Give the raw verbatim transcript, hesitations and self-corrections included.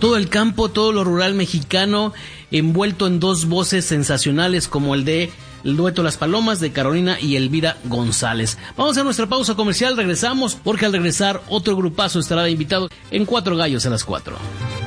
todo el campo, todo lo rural mexicano, envuelto en dos voces sensacionales como el de el dueto Las Palomas de Carolina y Elvira González. Vamos a nuestra pausa comercial, regresamos porque al regresar otro grupazo estará de invitado en Cuatro Gallos a las cuatro.